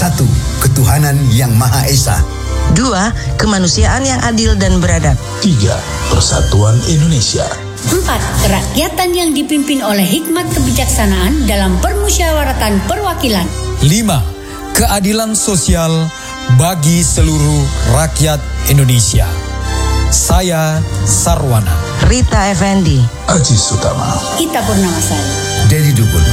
1. Ketuhanan yang Maha Esa. 2. Kemanusiaan yang adil dan beradab. 3. Persatuan Indonesia. 4. Kerakyatan yang dipimpin oleh hikmat kebijaksanaan dalam permusyawaratan perwakilan. 5. Keadilan sosial bagi seluruh rakyat Indonesia. Saya Sarwana. Rita Effendi. Aziz Utama. Ita Purnamasari. Dedi Dukun.